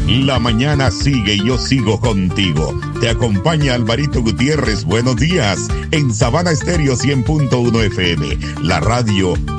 La mañana sigue y yo sigo contigo. Te acompaña Alvarito Gutiérrez. Buenos días. En Sabana Estéreo 100.1 FM. La radio